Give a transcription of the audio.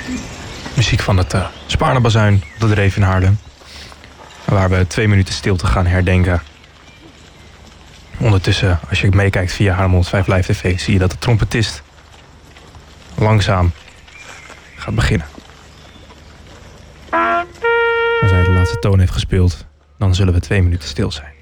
Muziek van het Spaarnebazuin op de Dreef in Haarlem. Waar we 2 minuten stilte gaan herdenken. Ondertussen, als je meekijkt via Haarlem 105 Live TV, zie je dat de trompetist langzaam gaat beginnen. Als hij de laatste toon heeft gespeeld, dan zullen we 2 minuten stil zijn.